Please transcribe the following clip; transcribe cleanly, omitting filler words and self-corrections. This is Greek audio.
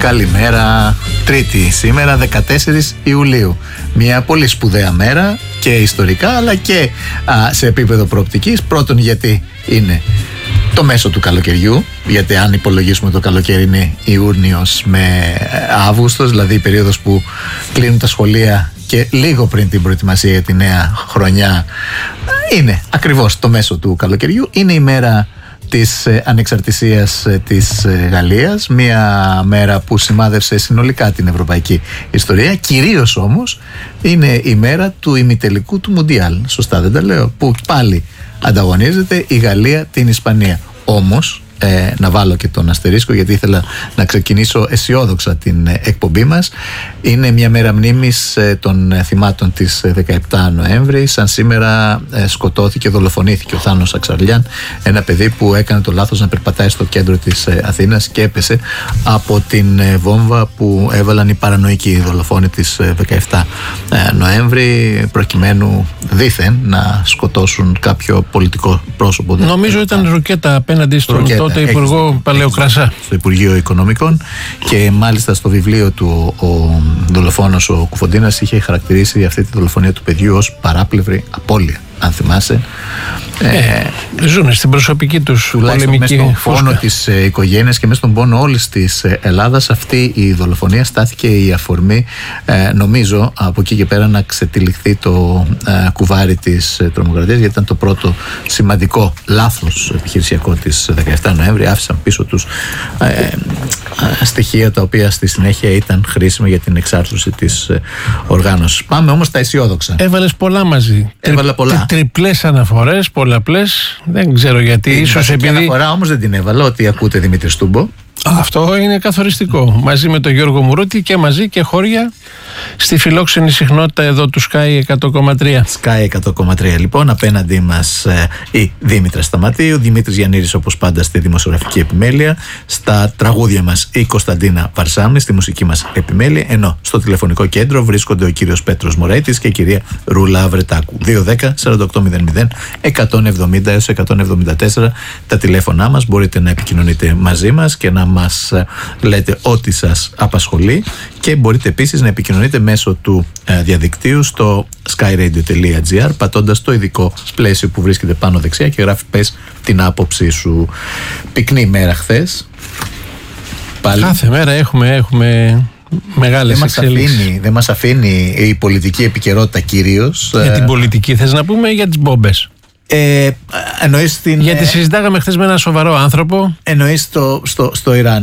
Καλημέρα. Τρίτη σήμερα, 14 Ιουλίου. Μια πολύ σπουδαία μέρα και ιστορικά αλλά και σε επίπεδο προοπτικής. Πρώτον, γιατί είναι το μέσο του καλοκαιριού, γιατί αν υπολογίσουμε το καλοκαίρι είναι Ιούνιος με Αύγουστος, δηλαδή η περίοδος που κλείνουν τα σχολεία και λίγο πριν την προετοιμασία για τη νέα χρονιά, είναι ακριβώς το μέσο του καλοκαιριού. Είναι η μέρα της ανεξαρτησίας της Γαλλίας, μια μέρα που σημάδευσε συνολικά την ευρωπαϊκή ιστορία. Κυρίως όμως είναι η μέρα του ημιτελικού του Μουντιάλ, σωστά δεν τα λέω, που πάλι ανταγωνίζεται η Γαλλία την Ισπανία. Όμως να βάλω και τον αστερίσκο, γιατί ήθελα να ξεκινήσω αισιόδοξα την εκπομπή μας. Είναι μια μέρα μνήμης των θυμάτων της 17 Νοέμβρη. Σαν σήμερα σκοτώθηκε, δολοφονήθηκε ο Θάνος Αξαρλιάν, ένα παιδί που έκανε το λάθος να περπατάει στο κέντρο της Αθήνας και έπεσε από την βόμβα που έβαλαν οι παρανοϊκοί δολοφόνοι της 17 Νοέμβρη, προκειμένου δήθεν να σκοτώσουν κάποιο πολιτικό πρόσωπο. Νομίζω ήταν ρουκέτα απέναντι στον τότε Υπουργό Παλαιοκρασά. Στο Υπουργείο Οικονομικών, και μάλιστα στο βιβλίο του ο δολοφόνος ο Κουφοντίνας είχε χαρακτηρίσει αυτή τη δολοφονία του παιδιού ως παράπλευρη απώλεια, αν θυμάσαι. Ζουν στην προσωπική τους πολεμική μέσα στον πόνο της οικογένειας και μέσα στον πόνο όλης της Ελλάδας. Αυτή η δολοφονία στάθηκε η αφορμή, νομίζω, από εκεί και πέρα να ξετυλιχθεί το κουβάρι της τρομοκρατίας, γιατί ήταν το πρώτο σημαντικό λάθος επιχειρησιακό της 17 Νοέμβρη. Άφησαν πίσω τους στοιχεία τα οποία στη συνέχεια ήταν χρήσιμα για την εξάρτηση της οργάνωσης. Πάμε όμως στα αισιόδοξα. Έβαλες πολλά μαζί. Έβαλα πολλά. Τριπλές αναφορές, πολλαπλές. Δεν ξέρω γιατί. Ίσως επειδή. Αναφορά όμως δεν την έβαλα, ότι ακούτε Δημήτρη Στούμπο. Αυτό είναι καθοριστικό. Μαζί με τον Γιώργο Μουρούτη και μαζί και χώρια στη φιλόξενη συχνότητα εδώ του Sky 100,3. Sky 100,3 λοιπόν. Απέναντί μας η Δήμητρα Σταματίου, Δημήτρης Γιαννήρης όπως πάντα στη δημοσιογραφική επιμέλεια, στα τραγούδια μας η Κωνσταντίνα Βαρσάμη, στη μουσική μας επιμέλεια, ενώ στο τηλεφωνικό κέντρο βρίσκονται ο κύριος Πέτρος Μωραίτης και η κυρία Ρούλα Βρετάκου. 210-4800 170 έως 174 τα τηλέφωνά μας. Μπορείτε να επικοινωνείτε μαζί μας και να μας λέτε ό,τι σας απασχολεί, και μπορείτε επίσης να επικοινωνείτε μέσω του διαδικτύου στο skyradio.gr πατώντας το ειδικό πλαίσιο που βρίσκεται πάνω δεξιά και γράφει «Πες την άποψή σου». Πυκνή μέρα χθες. Πάλι. Κάθε μέρα έχουμε μεγάλες εξελίξεις. Δεν μας αφήνει η πολιτική επικαιρότητα κυρίως. Για την πολιτική θες να πούμε, για τις μπόμπες? Εννοείς την. Γιατί συζητάγαμε χθες με έναν σοβαρό άνθρωπο. Εννοείς στο Ιράν.